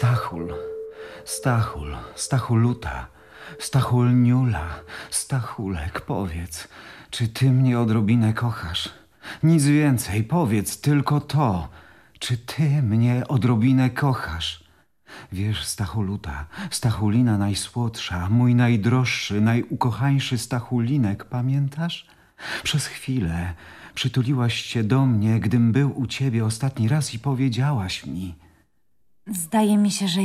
Stachul, Stachul, Stachuluta, Stachulniula, Stachulek, powiedz, czy ty mnie odrobinę kochasz? Nic więcej, powiedz tylko to, czy ty mnie odrobinę kochasz? Wiesz, Stachuluta, Stachulina najsłodsza, mój najdroższy, najukochańszy Stachulinek, pamiętasz? Przez chwilę przytuliłaś się do mnie, gdym był u ciebie ostatni raz i powiedziałaś mi... Zdaje mi się, że